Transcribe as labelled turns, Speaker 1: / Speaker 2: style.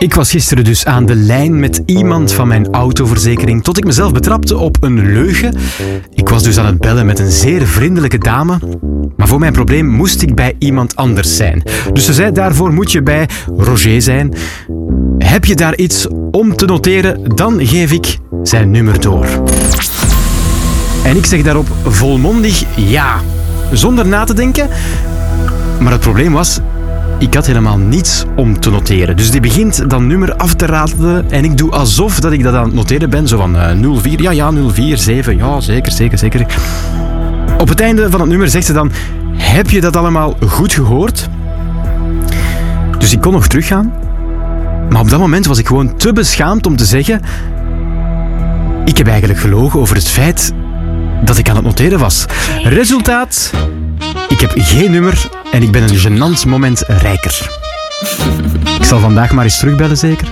Speaker 1: Ik was gisteren dus aan de lijn met iemand van mijn autoverzekering tot ik mezelf betrapte op een leugen. Ik was dus aan het bellen met een zeer vriendelijke dame, maar voor mijn probleem moest ik bij iemand anders zijn. Dus ze zei, daarvoor moet je bij Roger zijn. Heb je daar iets om te noteren, dan geef ik zijn nummer door. En ik zeg daarop volmondig ja, zonder na te denken. Maar het probleem was, ik had helemaal niets om te noteren. Dus die begint dat nummer af te ratelen en ik doe alsof dat ik dat aan het noteren ben. Zo van 04, ja, 047, ja, zeker. Op het einde van het nummer zegt ze dan, heb je dat allemaal goed gehoord? Dus ik kon nog teruggaan. Maar op dat moment was ik gewoon te beschaamd om te zeggen, ik heb eigenlijk gelogen over het feit dat ik aan het noteren was. Resultaat, ik heb geen nummer en ik ben een gênant moment rijker. Ik zal vandaag maar eens terugbellen, zeker?